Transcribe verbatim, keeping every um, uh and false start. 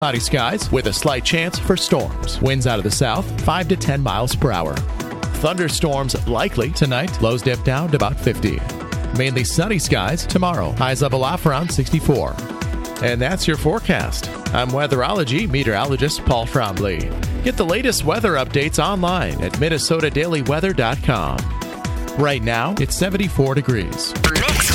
Cloudy skies with a slight chance for storms. Winds out of the south, five to ten miles per hour. Thunderstorms likely tonight. Lows dip down to about fifty. Mainly sunny skies tomorrow. Highs level off around sixty-four. And that's your forecast. I'm weatherology meteorologist Paul Frombley. Get the latest weather updates online at minnesota daily weather dot com. Right now, it's seventy-four degrees.